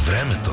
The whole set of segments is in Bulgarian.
Времето.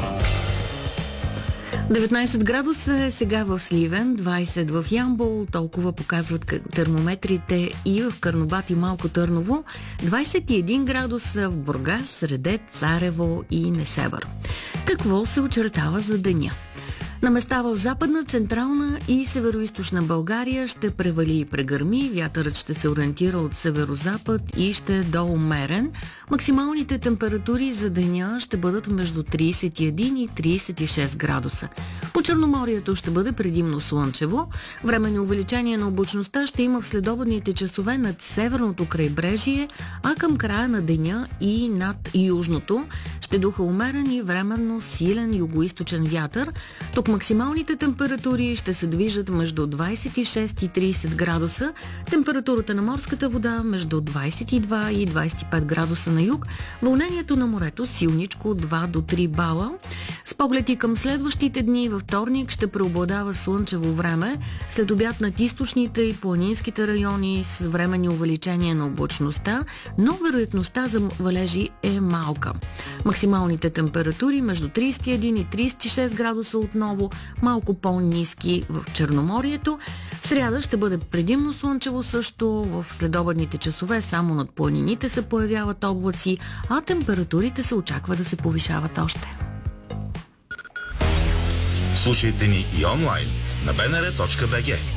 19 градуса е сега в Сливен, 20 в Ямбол, толкова показват термометрите и в Карнобат и Малко Търново, 21 градуса в Бургас, Средет, Царево и Несебър. Какво се очертава за деня? На места в Западна, Централна и Североизточна България ще превали и прегърми, вятърът ще се ориентира от северозапад и ще е доумерен. Максималните температури за деня ще бъдат между 31 и 36 градуса. По Черноморието ще бъде предимно слънчево. Временно увеличение на облачността ще има в следобедните часове над северното крайбрежие, а към края на деня и над южното ще духа умерен и временно силен югоизточен вятър. Тук максималните температури ще се движат между 26 и 30 градуса, температурата на морската вода между 22 и 25 градуса на юг, вълнението на морето силничко 2 до 3 бала. С поглед и към следващите дни, във вторник ще преобладава слънчево време, след обяд над източните и планинските райони с временни увеличение на облачността, но вероятността за валежи е малка. Максималните температури между 31 и 36 градуса отново, малко по-ниски в Черноморието. В сряда ще бъде предимно слънчево също, в следобедните часове само над планините се появяват облаци, а температурите се очаква да се повишават още. Слушайте ни и онлайн на bnr.bg.